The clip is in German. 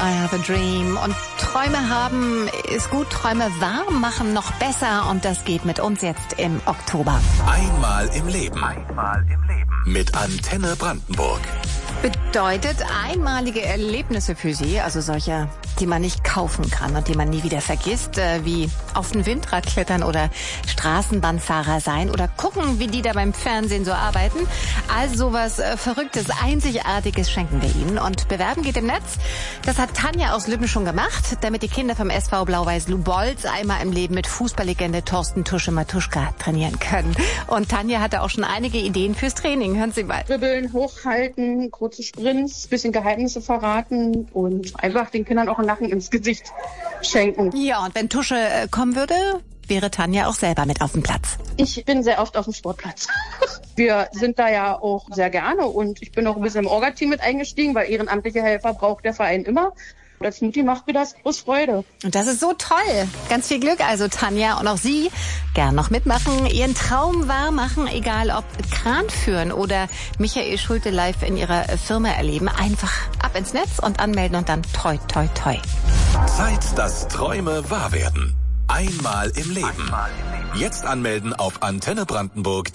I have a dream. Und Träume haben ist gut, Träume wahr machen noch besser. Und das geht mit uns jetzt im Oktober. Einmal im Leben. Mit Antenne Brandenburg. Bedeutet einmalige Erlebnisse für Sie, also solche, die man nicht kaufen kann und die man nie wieder vergisst, wie auf den Windrad klettern oder Straßenbahnfahrer sein oder gucken, wie die da beim Fernsehen so arbeiten. Also sowas Verrücktes, Einzigartiges schenken wir Ihnen. Und bewerben geht im Netz. Das hat Tanja aus Lübben schon gemacht, damit die Kinder vom SV Blau-Weiß Lubolz einmal im Leben mit Fußballlegende Thorsten Tusche-Matuschka trainieren können. Und Tanja hatte auch schon einige Ideen fürs Training. Hören Sie mal. Dribbeln, hochhalten, kurze Sprints, bisschen Geheimnisse verraten und einfach den Kindern auch einen Lachen ins Gesicht schenken. Ja, und wenn Tusche kommen würde, wäre Tanja auch selber mit auf dem Platz. Ich bin sehr oft auf dem Sportplatz. Wir sind da ja auch sehr gerne und ich bin auch ein bisschen im Orga-Team mit eingestiegen, weil ehrenamtliche Helfer braucht der Verein immer. Und als Mutti macht mir das groß Freude. Und das ist so toll. Ganz viel Glück also, Tanja. Und auch Sie gern noch mitmachen, Ihren Traum wahr machen, egal ob Kran führen oder Michael Schulte live in Ihrer Firma erleben. Einfach ab ins Netz und anmelden und dann toi, toi, toi. Zeit, dass Träume wahr werden. Einmal im Leben. Jetzt anmelden auf antennebrandenburg.de.